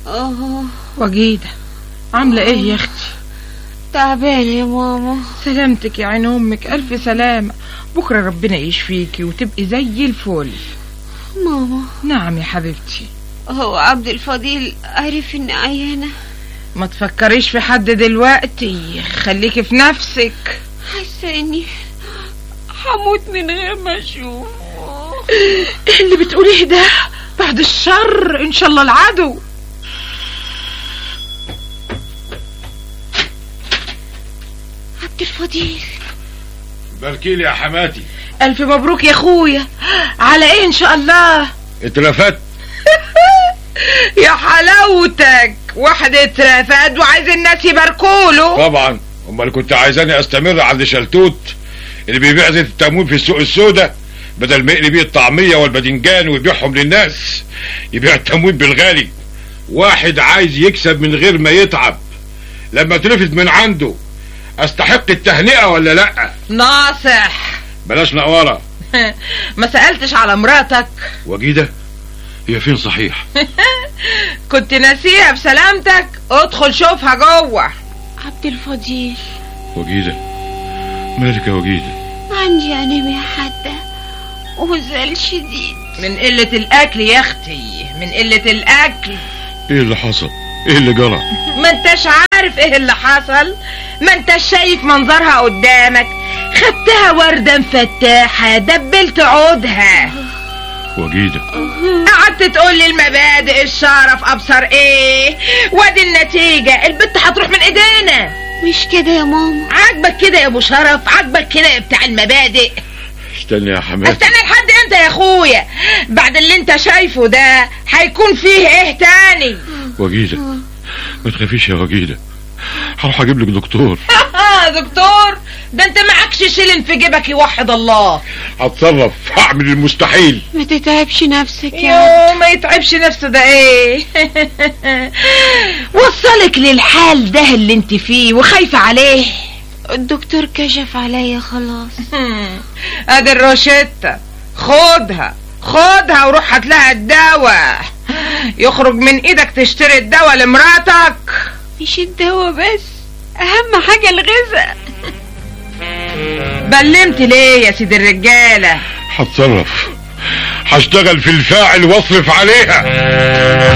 وجيدة عاملة ايه يا اختي؟ تعبانة يا ماما. سلامتك يا عين امك، الف سلامة. بكرة ربنا يشفيكي وتبقي زي الفل. ماما. نعم يا حبيبتي. هو عبد الفضيل عرف اني عيانة؟ ما تفكريش في حد دلوقتي، خليكي في نفسك. حاسة اني هموت من غير ما اشوفه. ايه اللي بتقوليه ده؟ بعد الشر ان شاء الله العدو. عبد الفضيل. باركيلي يا حماتي. الف مبروك يا اخويا. على ايه ان شاء الله؟ اترفدت. يا حلاوتك، واحد اترفد وعايز الناس يباركوله. طبعا، امال كنت عايزاني استمر عند شلتوت اللي بيبيع زيت التموين في السوق السوداء، بدل ما يقلي بيه الطعميه والباذنجان ويبيعهم للناس، يبيع التموين بالغالي. واحد عايز يكسب من غير ما يتعب. لما ترفد من عنده استحق التهنئه ولا لا؟ ناصح بلاش نقوره. ما سألتش على مراتك؟ وجيدة هي فين صحيح؟ كنت ناسيها بسلامتك، ادخل شوفها جوه. عبد الفضيل. وجيدة مالك يا وجيدة؟ عندي انيميا حادة وزال شديد. من قلة الاكل يا اختي، من قلة الاكل. ايه اللي حصل؟ ايه اللي جرى؟ ما انتش عارف ايه اللي حصل؟ ما انتش شايف منظرها قدامك؟ خدتها وردة مفتاحة، دبلت عودها. وجيدة قعدت تقول لي المبادئ الشرف ابصر ايه، وادي النتيجة، البت هتروح من ايدينا. مش كده يا ماما؟ عاجبك كده يا ابو شرف؟ عاجبك كده يا بتاع المبادئ؟ استنى يا حماتي. استنى لحد امتى يا اخويا؟ بعد اللي انت شايفه ده هيكون فيه ايه تاني؟ وجيدة ما تخافيش يا وجيدة، هروح اجيب لك دكتور. دكتور؟ ده انت معكش شيلن في جيبك يوحد الله. هتصرف، هعمل المستحيل. ما تتعبش نفسك يا ما يتعبش نفسه ده ايه؟ وصلك للحال ده اللي انت فيه وخايفة عليه؟ الدكتور كشف عليا خلاص. ادي الروشتة، خدها وروح هات لها الدواء. يخرج من ايدك تشتري الدواء لمراتك. مش الدواء بس، اهم حاجة الغذاء. بلمت ليه يا سيد الرجالة؟ هتصرف، هشتغل في الفاعل واصرف عليها.